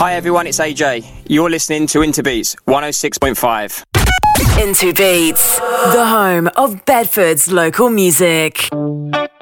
Hi everyone, it's AJ. You're listening to Interbeats 106.5. Interbeats, the home of Bedford's local music.